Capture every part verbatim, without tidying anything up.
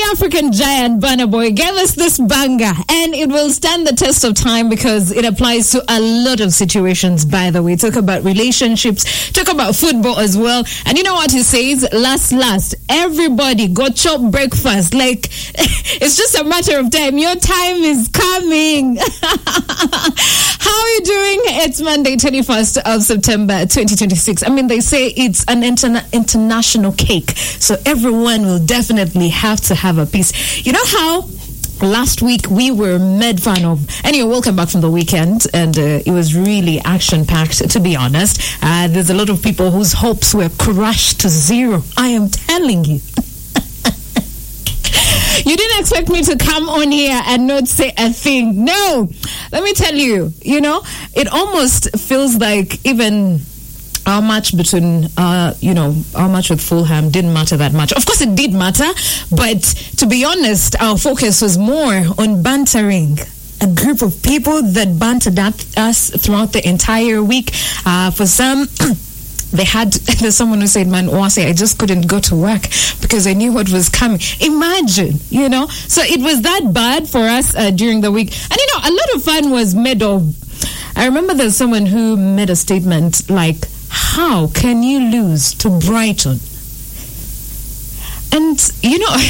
African giant Burna Boy gave us this banger, and it will stand the test of time because it applies to a lot of situations, by the way. Talk about relationships, talk about football as well. And you know what he says? Last, last, everybody go chop breakfast. Like, it's just a matter of time. Your time is coming. How are you doing? It's Monday, twenty-first of September, twenty twenty-six. I mean, they say it's an interna- international cake, so everyone will definitely have to have a piece. You know how last week we were made fun of? Anyway, welcome back from the weekend, and uh, it was really action-packed, to be honest. Uh, there's a lot of people whose hopes were crushed to zero. I am telling you. You didn't expect me to come on here and not say a thing. No. Let me tell you, you know, it almost feels like even our match between, uh, you know, our match with Fulham didn't matter that much. Of course, it did matter, but to be honest, our focus was more on bantering a group of people that bantered at us throughout the entire week. Uh, for some... They had, there's someone who said, man, Wase, I just couldn't go to work because I knew what was coming. Imagine, you know? So it was that bad for us uh, during the week. And, you know, a lot of fun was made of. I remember there's someone who made a statement like, how can you lose to Brighton? And, you know...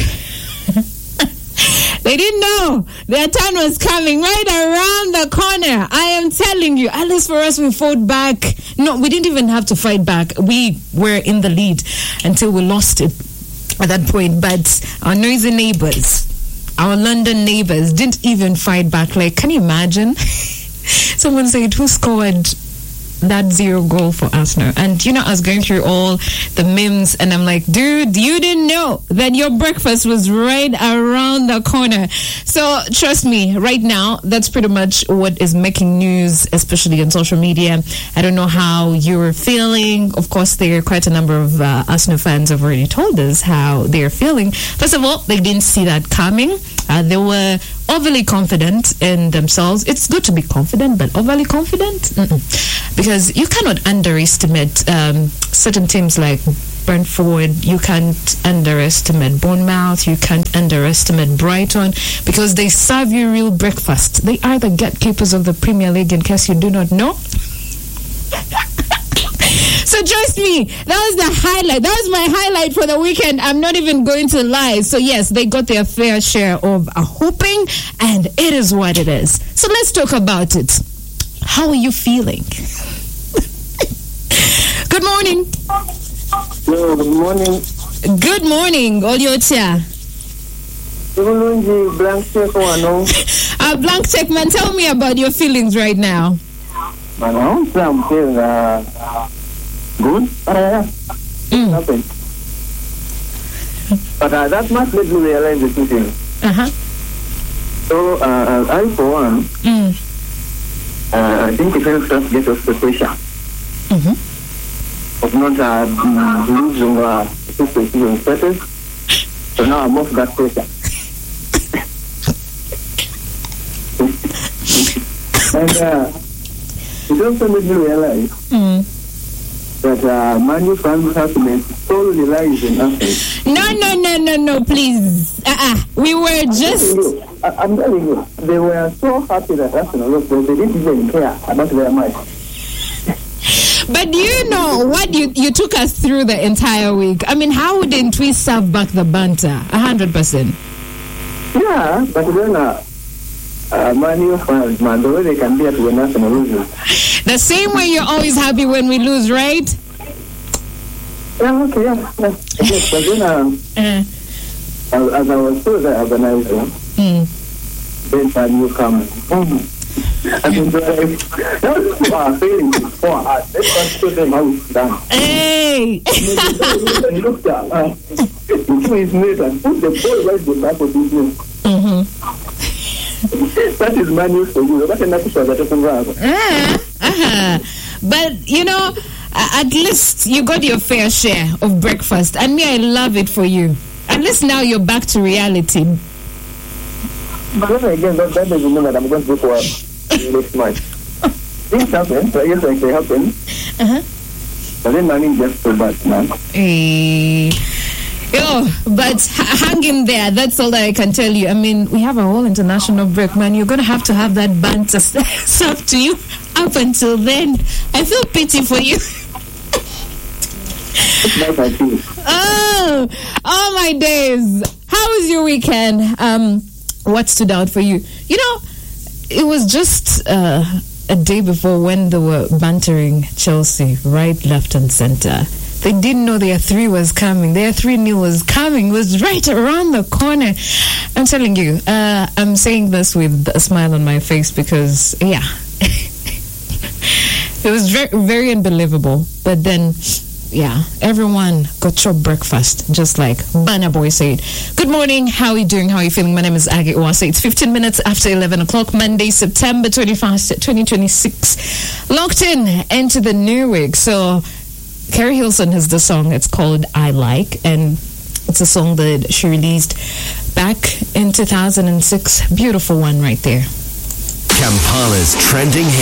They didn't know their turn was coming right around the corner. I am telling you, at least for us, we fought back. No, we didn't even have to fight back. We were in the lead until we lost it at that point. But our noisy neighbors, our London neighbors, didn't even fight back. Like, can you imagine? Someone said, who scored that zero goal for Arsenal? And you know, I was going through all the memes, and I'm like, dude, you didn't know that your breakfast was right around the corner. So trust me, right now, that's pretty much what is making news, especially on social media. I don't know how you're feeling. Of course, there are quite a number of uh, Arsenal fans have already told us how they're feeling. First of all, they didn't see that coming. Uh, they were overly confident in themselves. It's good to be confident, but overly confident? Mm-mm. Because you cannot underestimate um, certain teams like Brentford. You can't underestimate Bournemouth. You can't underestimate Brighton, because they serve you real breakfast. They are the gatekeepers of the Premier League, in case you do not know. So trust me, that was the highlight. That was my highlight for the weekend. I'm not even going to lie. So yes, they got their fair share of a whooping, and it is what it is. So let's talk about it. How are you feeling? Good morning. Hello, good morning. Good morning, Oliotia. Blank check one, no? Uh, blank check, man. Tell me about your feelings right now. Man, I'm feeling uh, good. But uh, Mm. nothing. But uh, that must make me realize the two things. Uh-huh. So, uh, I, for one, Mm. uh, I think it helps us get off the pressure Mm-hmm. of not uh, losing uh, two season status. So now I'm off that pressure. And uh, it also made me realize Mm. that uh, Manu fans have to make so relies in us. No, no, no, no, no, please. Uh-uh. We were just... You, I, I'm telling you, they were so happy that Arsenal lost, but they didn't even care about their match. But do you know what you, you took us through the entire week? I mean, how wouldn't we serve back the banter? A hundred percent. Yeah, but then uh, uh, Manu fans, man, the way they can be at when Arsenal loses. The same way you're always happy when we lose, right? Yeah, okay, yeah. yeah. Yes, but then uh, Uh, as, as I was told the organizer, mm. then Manu come. Mm. I mean, those who are failing for us, let's just show them how it's done. Hey! And look at uh, into his mate and put the ball right the back of his name. Mm-hmm. That is money for you. That's enough for that. Uh, uh-huh. But, you know, at least you got your fair share of breakfast. And me, I love it for you. At least now you're back to reality. But then again, that, that doesn't mean that I'm going to go for next month. Things happen. So yes, like they happen. Uh-huh. But then money just so bad, man. Hey. Yo, but h- hang in there. That's all that I can tell you. I mean, we have a whole international break, man. You're going to have to have that banter served to you up until then. I feel pity for you. oh, oh my days. How was your weekend? Um, what stood out for you? You know, it was just uh, a day before when they were bantering Chelsea, right, left, and center. They didn't know their three was coming. Their three nil was coming. It was right around the corner. I'm telling you, uh, I'm saying this with a smile on my face because, yeah, it was very, very unbelievable. But then, yeah, everyone got your breakfast, just like Banner Boy said. Good morning. How are you doing? How are you feeling? My name is Aggie Owase. It's fifteen minutes after eleven o'clock, Monday, September twenty-first, twenty twenty-six. Locked in into the new week. So, Carrie Hilson has the song. It's called I Like, and it's a song that she released back in two thousand six. Beautiful one right there. Kampala's trending